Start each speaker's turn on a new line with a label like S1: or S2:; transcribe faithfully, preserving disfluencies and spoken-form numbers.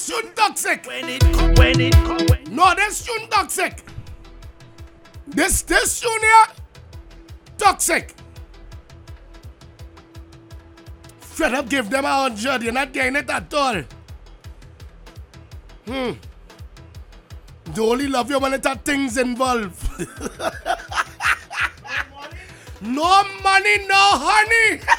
S1: this tune toxic.
S2: When it come, when it come, when
S1: No, this tune toxic. This this tune here toxic. Fed up, give them a hundred. You're not getting it at all. Hmm. They only love you when it has things involved. No money, no honey.